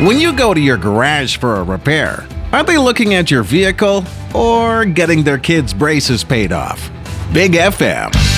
When you go to your garage for a repair, are they looking at your vehicle or getting their kids' braces paid off? Big FM.